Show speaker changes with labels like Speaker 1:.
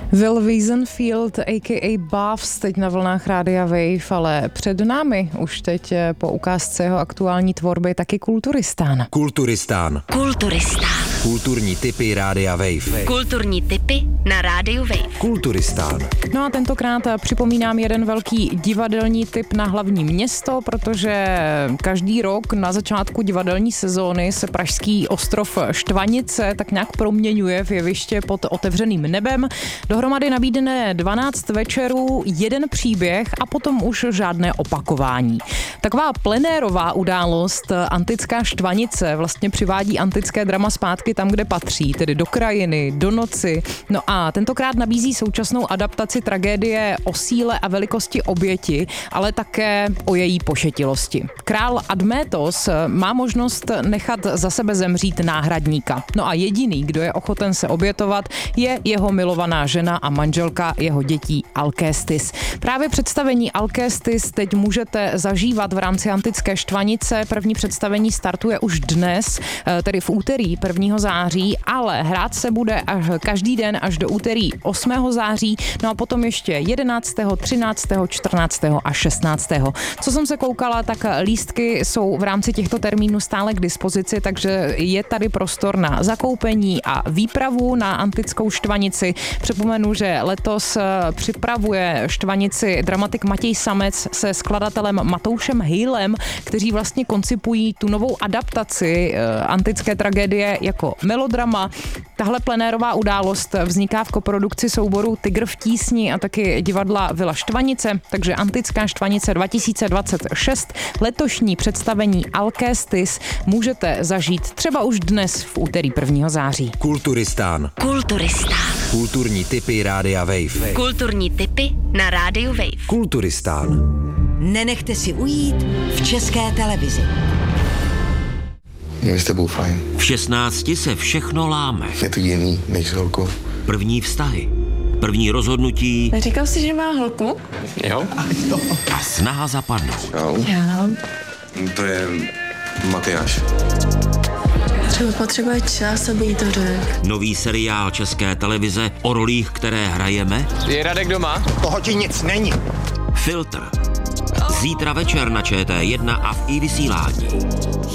Speaker 1: Will Wiesenfield, a.k.a. Buffs, teď na vlnách Rádia Wave, ale před námi už teď po ukázce jeho aktuální tvorby taky Kulturistán.
Speaker 2: Kulturistán. Kulturní tipy Rádia Wave.
Speaker 3: Kulturní tipy na Rádiu Wave.
Speaker 2: Kulturistán.
Speaker 1: No a tentokrát připomínám jeden velký divadelní tip na hlavní město, protože každý rok na začátku divadelní sezóny se pražský ostrov Štvanice tak nějak proměňuje v jeviště pod otevřeným nebem. Dohromady nabídne 12 večerů, jeden příběh a potom už žádné opakování. Taková plenérová událost Antická Štvanice vlastně přivádí antické drama zpátky tam, kde patří, tedy do krajiny, do noci. No a tentokrát nabízí současnou adaptaci tragédie o síle a velikosti oběti, ale také o její pošetilosti. Král Admétos má možnost nechat za sebe zemřít náhradníka. No a jediný, kdo je ochoten se obětovat, je jeho milovaná žena a manželka jeho dětí Alcestis. Právě představení Alcestis teď můžete zažívat v rámci Antické Štvanice. První představení startuje už dnes, tedy v úterý 1. září, ale hrát se bude každý den až do úterý 8. září, no a potom ještě 11., 13., 14. a 16. Co jsem se koukala, tak lístky jsou v rámci těchto termínů stále k dispozici, takže je tady prostor na zakoupení a výpravu na Antickou Štvanici. Připomenu, že letos připravuje Štvanici dramatik Matěj Samec se skladatelem Matoušem Hejlem, kteří vlastně koncipují tu novou adaptaci antické tragédie jako melodrama. Tahle plenérová událost vzniká v koprodukci souboru Tygr v tísni a taky divadla Vila Štvanice, takže Antická Štvanice 2026. Letošní představení Alcestis můžete zažít třeba už dnes v úterý 1. září.
Speaker 2: Kulturistán. Kulturní tipy Rádia Wave.
Speaker 3: Kulturní tipy na Rádiu Wave.
Speaker 2: Kulturistán.
Speaker 4: Nenechte si ujít v České televizi.
Speaker 5: Je s tebou fajn.
Speaker 6: V 16 se všechno láme.
Speaker 5: Je to jiný než s holkou.
Speaker 6: První vztahy, první rozhodnutí
Speaker 7: Říkal jsi, že má holku?
Speaker 5: Jo?
Speaker 6: a snaha zapadnout.
Speaker 5: Jo.
Speaker 7: Já.
Speaker 5: To je Matyáš.
Speaker 7: Třeba potřebuje čas, aby jí to řekl.
Speaker 6: Nový seriál České televize o rolích, které hrajeme.
Speaker 8: Je Radek doma?
Speaker 9: Toho ti nic není.
Speaker 6: Filtr. Zítra večer na ČT1 a v iVysílání.